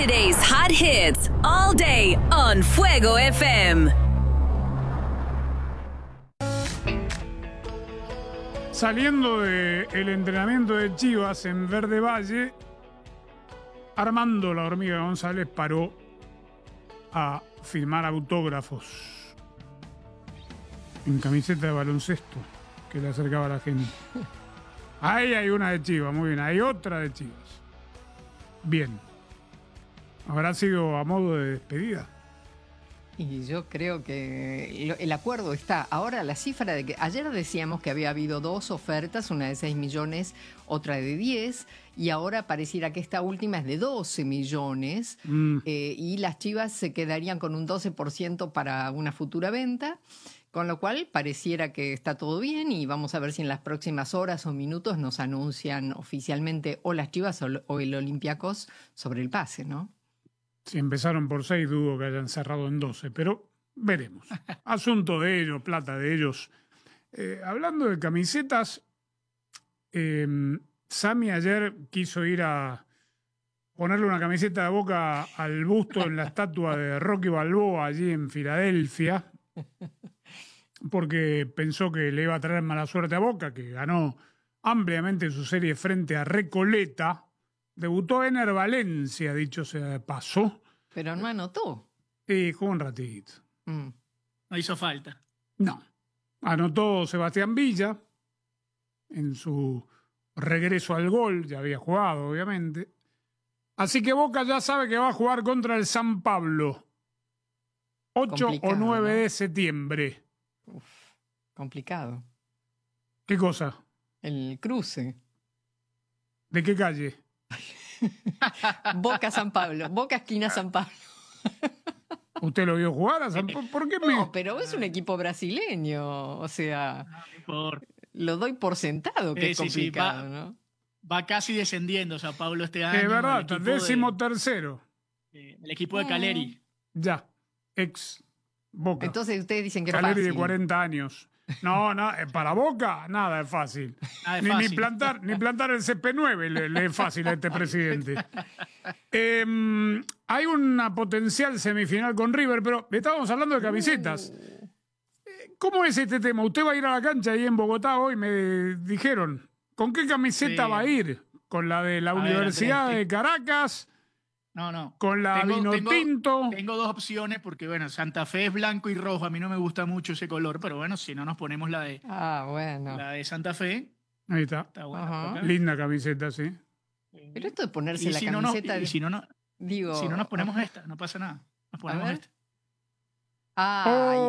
Today's hot hits all day on Fuego FM. Saliendo del entrenamiento de Chivas en Verde Valle, Armando la Hormiga González paró a firmar autógrafos en camiseta de baloncesto que le acercaba a la gente. Ahí hay una de Chivas, muy bien. Hay otra de Chivas. Bien. ¿Habrá sido a modo de despedida? Y yo creo que el acuerdo está. Ahora la cifra de que ayer decíamos que había habido 2 ofertas, una de 6 millones, otra de 10, y ahora pareciera que esta última es de 12 millones, y las Chivas se quedarían con un 12% para una futura venta, con lo cual pareciera que está todo bien y vamos a ver si en las próximas horas o minutos nos anuncian oficialmente o las Chivas o el Olympiacos sobre el pase, ¿no? Si empezaron por 6, dudo que hayan cerrado en 12, pero veremos. Asunto de ellos, plata de ellos. Hablando de camisetas, Sammy ayer quiso ir a ponerle una camiseta de Boca al busto en la estatua de Rocky Balboa allí en Filadelfia, porque pensó que le iba a traer mala suerte a Boca, que ganó ampliamente su serie frente a Recoleta. Debutó Ener Valencia, dicho sea de paso. Pero no anotó. Sí, jugó un ratito. No hizo falta. No. Anotó Sebastián Villa en su regreso al gol. Ya había jugado, obviamente. Así que Boca ya sabe que va a jugar contra el San Pablo. 8 Complicado, o 9 ¿no? de septiembre. Complicado. ¿Qué cosa? El cruce. ¿De qué calle? Boca San Pablo. Boca esquina San Pablo. ¿Usted lo vio jugar a San Pablo? ¿Por qué me...? No, pero es un equipo brasileño. O sea, lo doy por sentado que es sí, complicado, ¿no? Va casi descendiendo Sao Paulo este año. Es verdad, el equipo 13º. el equipo de Caleri. Ya, ex Boca. Entonces ustedes dicen que es Caleri fácil. de 40 años. No, para Boca nada es fácil. Nada es Ni fácil. plantar el CP9 le es fácil a este presidente. Hay una potencial semifinal con River, pero estábamos hablando de camisetas. ¿Cómo es este tema? Usted va a ir a la cancha ahí en Bogotá hoy, me dijeron. ¿Con qué camiseta Sí. va a ir? ¿Con la de la A ver, Universidad Andrés, de Caracas? No. ¿Con la vino tinto? Tengo 2 opciones porque, bueno, Santa Fe es blanco y rojo. A mí no me gusta mucho ese color, pero bueno, si no nos ponemos la Bueno. de Santa Fe, Ahí está. está buena. Ajá. Linda camiseta, sí. Pero esto de ponerse Y la si camiseta... si no digo... nos ponemos esta, no pasa nada. Nos ponemos ver. esta. Ay,